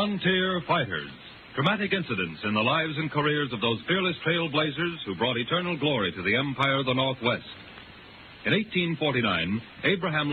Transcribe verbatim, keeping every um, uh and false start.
Frontier Fighters. Dramatic incidents in the lives and careers of those fearless trailblazers who brought eternal glory to the Empire of the Northwest. In eighteen forty-nine, Abraham